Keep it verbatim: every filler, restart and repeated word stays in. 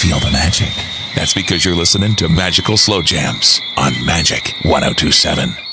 feel the magic. That's because you're listening to Magical Slow Jams on Magic ten twenty-seven.